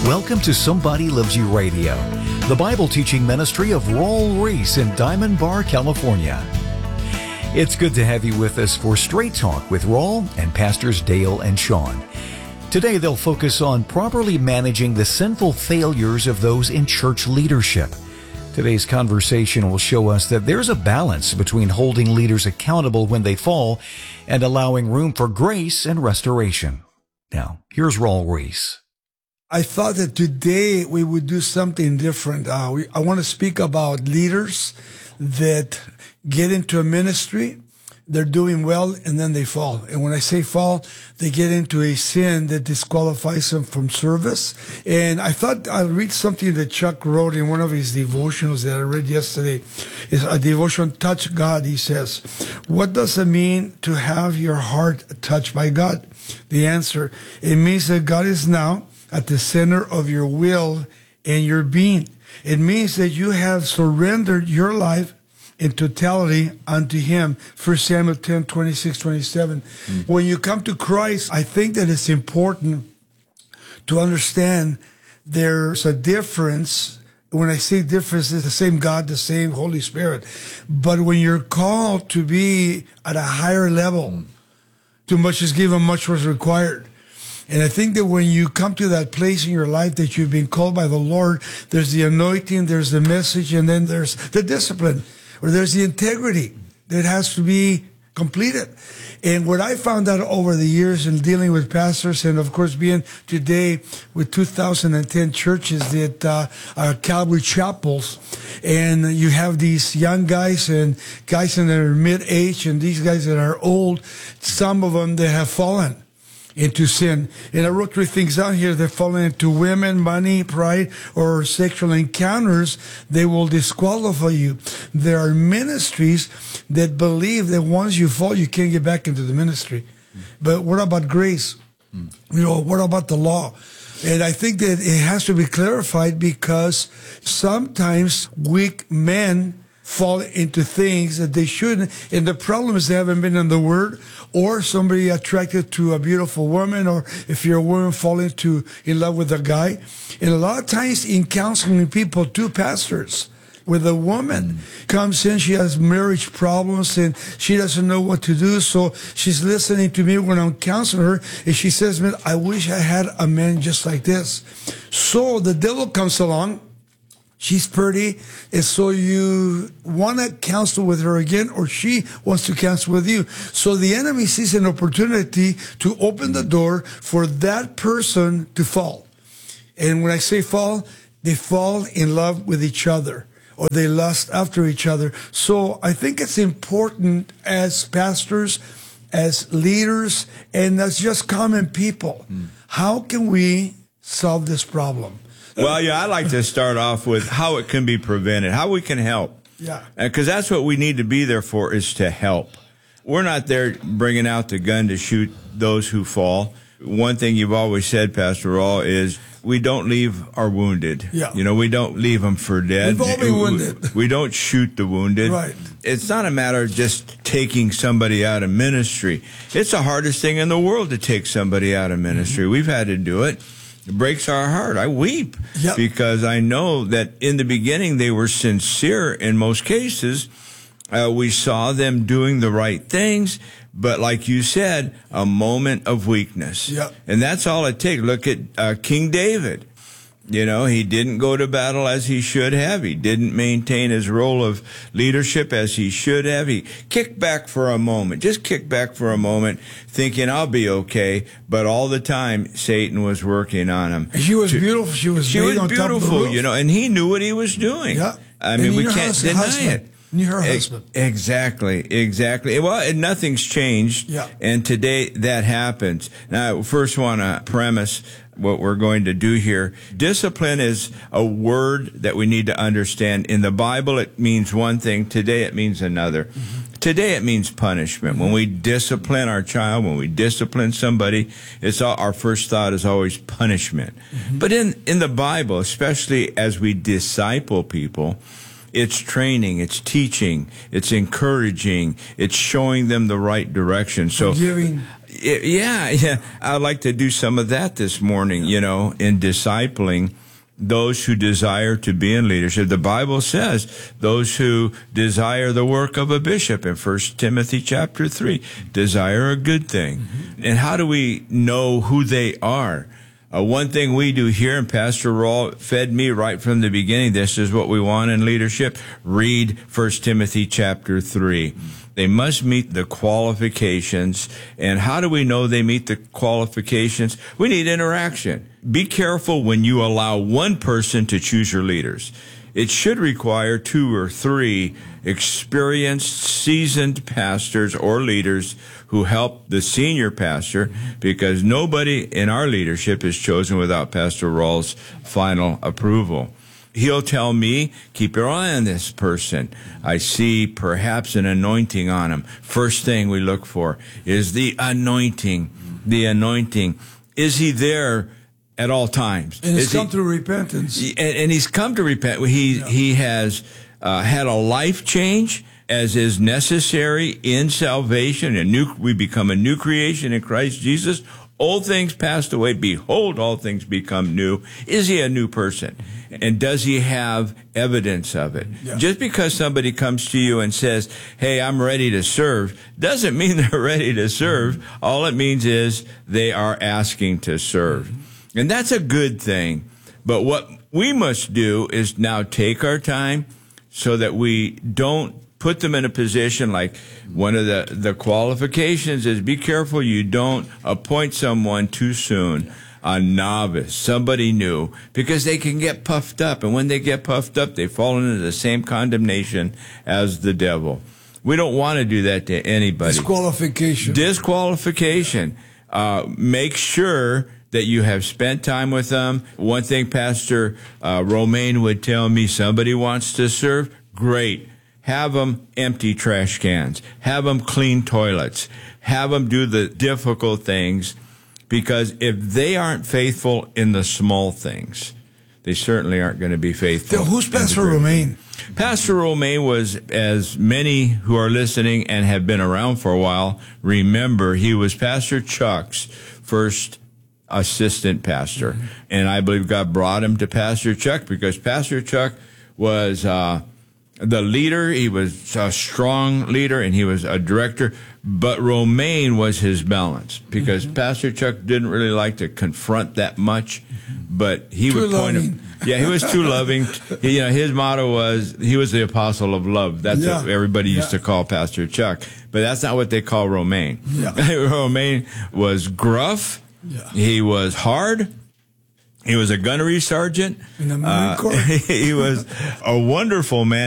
Welcome to Somebody Loves You Radio, the Bible teaching ministry of Raul Ries in Diamond Bar, California. It's good to have you with us for Straight Talk with Raul and Pastors Dale and Sean. Today they'll focus on properly managing the sinful failures of those in church leadership. Today's conversation will show us that there's a balance between holding leaders accountable when they fall and allowing room for grace and restoration. Now, here's Raul Ries. I thought that today we would do something different. I want to speak about leaders that get into a ministry, they're doing well, and then they fall. And when I say fall, they get into a sin that disqualifies them from service. And I thought I'd read something that Chuck wrote in one of his devotionals that I read yesterday. It's a devotion, Touch God, he says. What does it mean to have your heart touched by God? The answer, it means that God is now at the center of your will and your being. It means that you have surrendered your life in totality unto Him. 1 Samuel 10, 26, 27. When you come to Christ, I think that it's important to understand there's a difference. When I say difference, it's the same God, the same Holy Spirit. But when you're called to be at a higher level, too much is given, much was required. And I think that when you come to that place in your life that you've been called by the Lord, there's the anointing, there's the message, and then there's the discipline, or there's the integrity that has to be completed. And what I found out over the years in dealing with pastors, and of course being today with 2010 churches that are Calvary chapels, and you have these young guys and guys in their mid-age and these guys that are old, some of them that have fallen into sin. And I wrote 3 things down here. They're falling into women, money, pride, or sexual encounters. They will disqualify you. There are ministries that believe that once you fall, you can't get back into the ministry. But what about grace? What about the law? And I think that it has to be clarified because sometimes weak men fall into things that they shouldn't. And the problem is they haven't been in the Word, or somebody attracted to a beautiful woman, or if you're a woman falling in love with a guy. And a lot of times in counseling people, 2 pastors, with a woman comes in, she has marriage problems and she doesn't know what to do. So she's listening to me when I'm counseling her, and she says, man, I wish I had a man just like this. So the devil comes along. She's pretty, and so you want to counsel with her again, or she wants to counsel with you. So the enemy sees an opportunity to open the door for that person to fall. And when I say fall, they fall in love with each other, or they lust after each other. So I think it's important as pastors, as leaders, and as just common people. How can we solve this problem? Well, yeah, I'd like to start off with how it can be prevented, how we can help. Yeah. Because that's what we need to be there for, is to help. We're not there bringing out the gun to shoot those who fall. One thing you've always said, Pastor Raul, is we don't leave our wounded. Yeah. You know, we don't leave them for dead. We've all been wounded. We don't shoot the wounded. Right. It's not a matter of just taking somebody out of ministry. It's the hardest thing in the world to take somebody out of ministry. We've had to do it. It breaks our heart. I weep because I know that in the beginning they were sincere in most cases. We saw them doing the right things, but like you said, a moment of weakness. Yep. And that's all it takes. Look at King David. You know, he didn't go to battle as he should have. He didn't maintain his role of leadership as he should have. He kicked back for a moment, just kicked back for a moment, thinking I'll be okay. But all the time, Satan was working on him. She was beautiful. She was beautiful, you know, and he knew what he was doing. Yeah. I mean, we can't deny it. Knew her husband. Exactly. Well, and nothing's changed. Yeah. And today that happens. Now, I first want to premise what we're going to do here. Discipline is a word that we need to understand. In the Bible, it means one thing. Today, it means another. Today, it means punishment. When we discipline our child, when we discipline somebody, our first thought is always punishment. But in the Bible, especially as we disciple people, it's training, it's teaching, it's encouraging, it's showing them the right direction. So, forgiving. Yeah. I'd like to do some of that this morning, in discipling those who desire to be in leadership. The Bible says those who desire the work of a bishop in 1 Timothy chapter 3 desire a good thing. Mm-hmm. And how do we know who they are? One thing we do here, and Pastor Raul fed me right from the beginning, this is what we want in leadership. Read 1 Timothy chapter 3. They must meet the qualifications. And how do we know they meet the qualifications? We need interaction. Be careful when you allow one person to choose your leaders. It should require 2 or 3 experienced, seasoned pastors or leaders who help the senior pastor, because nobody in our leadership is chosen without Pastor Raul's final approval. He'll tell me, keep your eye on this person. I see perhaps an anointing on him. First thing we look for is the anointing. The anointing. Is he there at all times? And he's come to repentance. And he's come to repent. He has had a life change, as is necessary in salvation. We become a new creation in Christ Jesus. Old things passed away. Behold, all things become new. Is he a new person? And does he have evidence of it? Yeah. Just because somebody comes to you and says, hey, I'm ready to serve, doesn't mean they're ready to serve. All it means is they are asking to serve. And that's a good thing. But what we must do is now take our time so that we don't put them in a position like one of the qualifications is be careful you don't appoint someone too soon, a novice, somebody new, because they can get puffed up. And when they get puffed up, they fall into the same condemnation as the devil. We don't want to do that to anybody. Disqualification. Make sure that you have spent time with them. One thing Pastor Romaine would tell me, somebody wants to serve, great. Have them empty trash cans. Have them clean toilets. Have them do the difficult things, because if they aren't faithful in the small things, they certainly aren't going to be faithful. So who's Pastor Romaine? Pastor Romaine was, as many who are listening and have been around for a while remember, he was Pastor Chuck's first assistant pastor. Mm-hmm. And I believe God brought him to Pastor Chuck because Pastor Chuck was the leader. He was a strong leader, and he was a director. But Romaine was his balance, because Pastor Chuck didn't really like to confront that much, but he would point him. Yeah, he was too loving. His motto was, he was the apostle of love. That's what everybody used to call Pastor Chuck. But that's not what they call Romaine. Yeah. Romaine was gruff. Yeah. He was hard. He was a gunnery sergeant. In the Marine Corps. He was a wonderful man.